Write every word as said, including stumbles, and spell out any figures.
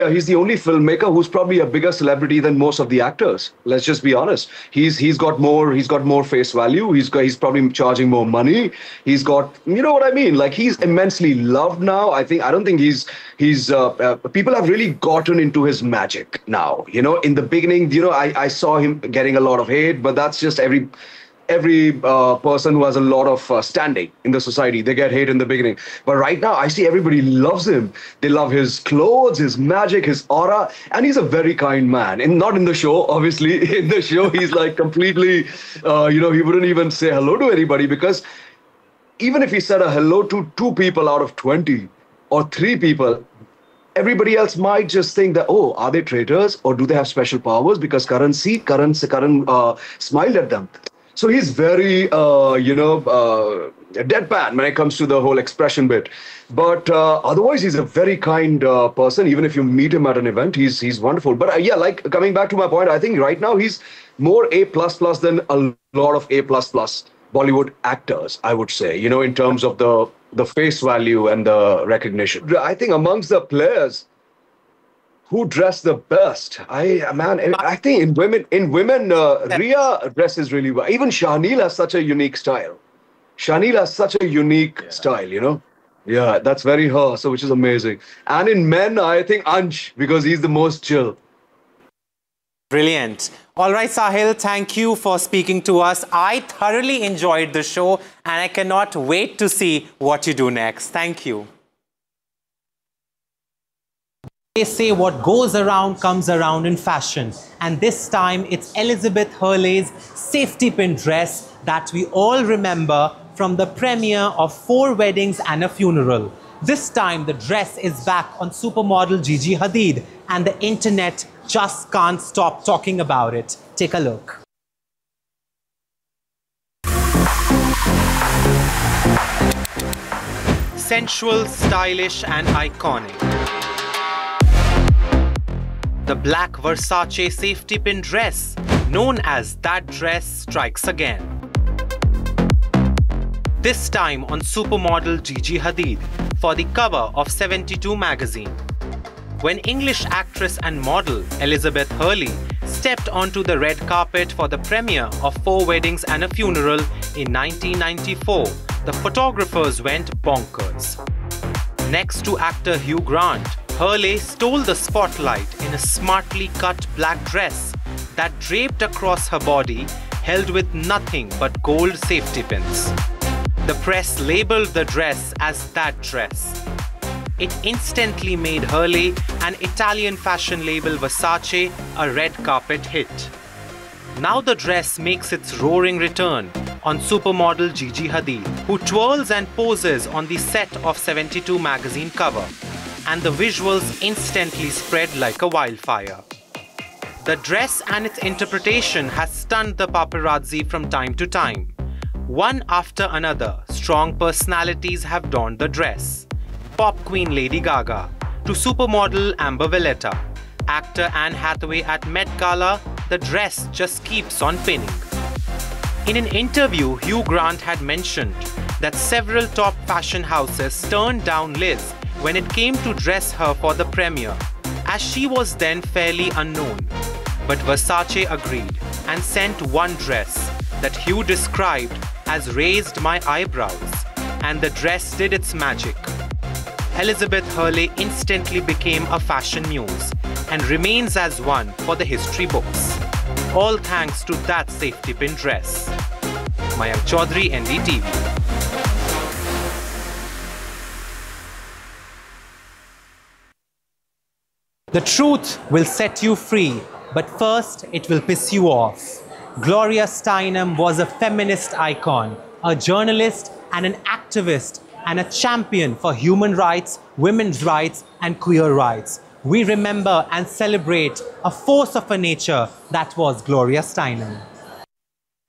he's the only filmmaker who's probably a bigger celebrity than most of the actors. Let's just be honest. He's he's got more he's got more face value. He's got, he's probably charging more money. He's got, you know what I mean? Like, he's immensely loved now. I think I don't think he's he's uh, uh, people have really gotten into his magic now. You know, in the beginning, you know, I I saw him getting a lot of hate, but that's just every every uh, person who has a lot of uh, standing in the society. They get hate in the beginning. But right now, I see everybody loves him. They love his clothes, his magic, his aura. And he's a very kind man. And not in the show, obviously. In the show, he's like completely, uh, you know, he wouldn't even say hello to anybody, because even if he said a hello to two people out of twenty or three people, everybody else might just think that, oh, are they traitors or do they have special powers? Because Karan, see, Karan, Karan uh, smiled at them. So he's very, uh, you know, uh, deadpan when it comes to the whole expression bit. But uh, otherwise, he's a very kind uh, person. Even if you meet him at an event, he's he's wonderful. But uh, yeah, like coming back to my point, I think right now he's more A plus plus than a lot of A plus plus Bollywood actors, I would say. You know, in terms of the the face value and the recognition. I think amongst the players who dress the best, I man, I think in women, in women, uh, Ria dresses really well. Even Shahneel has such a unique style. Shahneel has such a unique yeah. style, you know. Yeah, that's very her. So which is amazing. And in men, I think Ansh, because he's the most chill. Brilliant. All right, Sahil, thank you for speaking to us. I thoroughly enjoyed the show, and I cannot wait to see what you do next. Thank you. They say what goes around comes around in fashion, and this time it's Elizabeth Hurley's safety pin dress that we all remember from the premiere of Four Weddings and a Funeral. This time the dress is back on supermodel Gigi Hadid, and the internet just can't stop talking about it. Take a look. Sensual, stylish and iconic. The black Versace safety pin dress, known as That Dress Strikes Again. This time on supermodel Gigi Hadid for the cover of seventy-two magazine. When English actress and model Elizabeth Hurley stepped onto the red carpet for the premiere of Four Weddings and a Funeral in nineteen ninety-four, the photographers went bonkers. Next to actor Hugh Grant, Hurley stole the spotlight in a smartly cut black dress that draped across her body, held with nothing but gold safety pins. The press labeled the dress as That Dress. It instantly made Hurley and Italian fashion label Versace a red carpet hit. Now the dress makes its roaring return on supermodel Gigi Hadid, who twirls and poses on the set of seventy-two magazine cover. And the visuals instantly spread like a wildfire. The dress and its interpretation has stunned the paparazzi from time to time. One after another, strong personalities have donned the dress. Pop queen Lady Gaga, to supermodel Amber Valletta, actor Anne Hathaway at Met Gala, the dress just keeps on pinning. In an interview, Hugh Grant had mentioned that several top fashion houses turned down Liz when it came to dress her for the premiere, as she was then fairly unknown. But Versace agreed and sent one dress that Hugh described as raised my eyebrows, and the dress did its magic. Elizabeth Hurley instantly became a fashion muse and remains as one for the history books. All thanks to that safety pin dress. Mayank Chaudhary, N D T V. The truth will set you free, but first it will piss you off. Gloria Steinem was a feminist icon, a journalist and an activist, and a champion for human rights, women's rights and queer rights. We remember and celebrate a force of a nature that was Gloria Steinem.